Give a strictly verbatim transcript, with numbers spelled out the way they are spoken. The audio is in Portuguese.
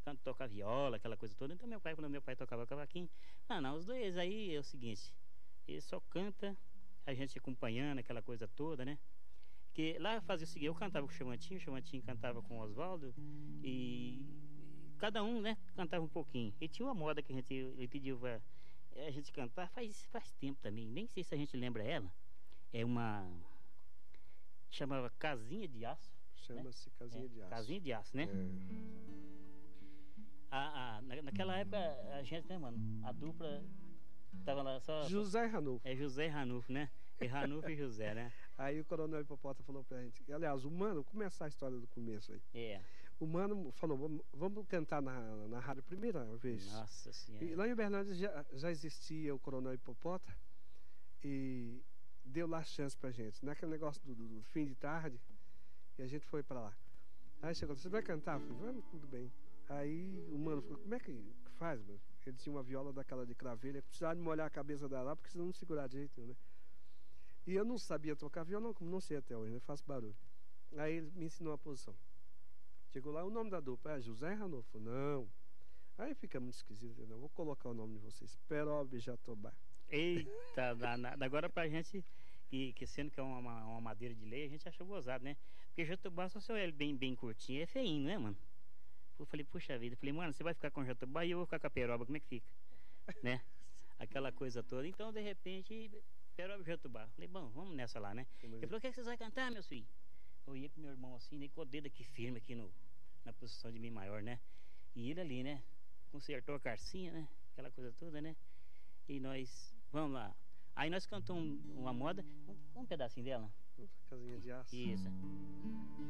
canto, toca viola, aquela coisa toda. Então meu pai, quando meu pai tocava cavaquinho, não, não, os dois aí é o seguinte, ele só canta, a gente acompanhando aquela coisa toda, né? Porque lá eu fazia o seguinte, eu cantava com o Chavantinho, o Chavantinho cantava com o Oswaldo, e cada um, né, cantava um pouquinho. E tinha uma moda que a gente, ele pediu pra a gente cantar, faz, faz tempo também, nem sei se a gente lembra ela, é uma, chamava Casinha de Aço. Chama-se né? Casinha é, de Aço. Casinha de Aço, né? É. A, a, na, naquela época, a gente, né, mano, a dupla tava lá só... José Ranulfo. É José Ranulfo, né? E Ranulfo e José, né? Aí o Coronel Hipopótamo falou pra gente, aliás, o Mano, começar a história do começo aí. É. O Mano falou, vamos, vamos cantar na, na rádio primeira vez. Nossa Senhora. E lá em Uberlândia já, já existia o Coronel Hipopótamo e deu lá chance pra gente. Naquele negócio do, do, do fim de tarde, e a gente foi pra lá. Aí chegou, você vai cantar? Eu falei, vamos, tudo bem. Aí o Mano falou, como é que faz, mano? Ele tinha uma viola daquela de cravelha, precisava de molhar a cabeça dela lá, porque senão não segurar de jeito, né? E eu não sabia tocar violão, como não sei até hoje, né? Faço barulho. Aí ele me ensinou a posição. Chegou lá, o nome da dupla é José Ranulfo. Não. Aí fica muito esquisito, não. Vou colocar o nome de vocês. Perobe Jatobá. Eita, danada. Agora pra gente, que, que sendo que é uma, uma madeira de lei, a gente achou gozado, né? Porque Jatobá, só se eu ele bem, bem curtinho, é feinho, né, mano? Eu falei, puxa vida. Eu falei, mano, você vai ficar com Jatobá e eu vou ficar com a Peroba, como é que fica? Né? Aquela coisa toda. Então, de repente, Peroba e Jatobá. Falei, bom, vamos nessa lá, né? Ele falou, o que, é que vocês vão cantar, meus filhos? Eu ia com meu irmão assim, né, com o dedo aqui firme aqui no, na posição de Mi maior, né? E ele ali, né? Consertou a carcinha, né? Aquela coisa toda, né? E nós, vamos lá. Aí nós cantamos uma moda, um, um pedacinho dela. Casinha de Aço. Isso.